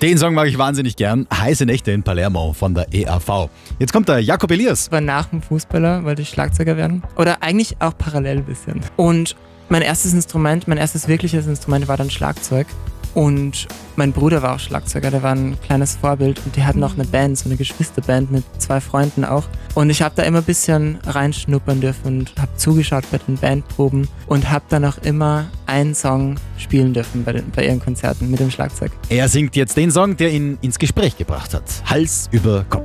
Den Song mag ich wahnsinnig gern. Heiße Nächte in Palermo von der EAV. Jetzt kommt der Jakob Elias. Aber nach dem Fußballer wollte ich Schlagzeuger werden. Oder eigentlich auch parallel ein bisschen. Und mein erstes wirkliches Instrument war dann Schlagzeug. Und mein Bruder war auch Schlagzeuger, der war ein kleines Vorbild und die hatten auch eine Band, so eine Geschwisterband mit 2 Freunden auch. Und ich habe da immer ein bisschen reinschnuppern dürfen und habe zugeschaut bei den Bandproben und habe dann auch immer einen Song spielen dürfen bei ihren Konzerten mit dem Schlagzeug. Er singt jetzt den Song, der ihn ins Gespräch gebracht hat. Hals über Kopf.